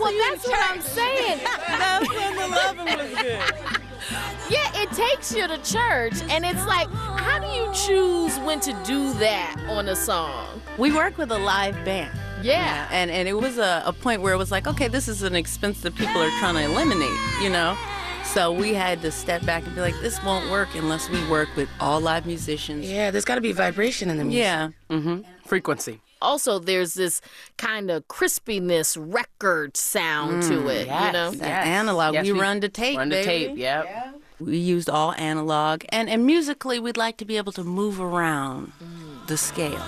that's what I'm saying. That's when the loving was good. Yeah, it takes you to church, and it's like, how do you choose when to do that on a song? We work with a live band. Yeah. And it was a point where it was like, okay, this is an expense that people are trying to eliminate, you know? So we had to step back and be like, this won't work unless we work with all live musicians. Yeah, there's got to be vibration in the music. Yeah. Mm-hmm. Frequency. Also, there's this kind of crispiness record sound to it, yes. you know? That analog. Yes, we run to tape, Run to baby. tape, yep. We used all analog. And musically, we'd like to be able to move around the scale.